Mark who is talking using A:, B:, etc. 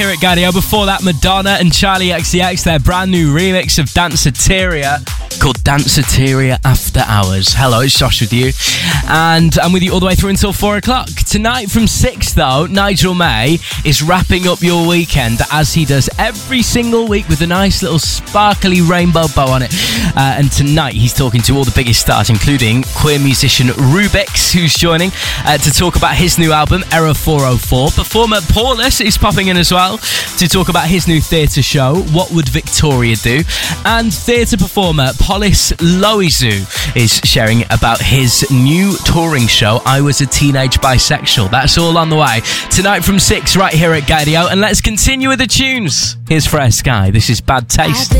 A: here at Gadio. Before that, Madonna and Charlie XCX, their brand new remix of Danceteria called Danceteria After Hours. Hello, it's Josh with you, and I'm with you all the way through until 4 o'clock. Tonight from 6, though, Nigel May is wrapping up your weekend as he does every single week with a nice little sparkly rainbow bow on it. And tonight he's talking to all the biggest stars, including queer musician Rubix, who's joining to talk about his new album, Error 404. Performer Paulus is popping in as well to talk about his new theatre show, What Would Victoria Do? And theatre performer Polis Loizu is sharing about his new touring show, I Was a Teenage Bisexual. That's all on the way tonight from 6 right here at Gadio. And let's continue with the tunes. Here's Fresh Sky. This is Bad Taste.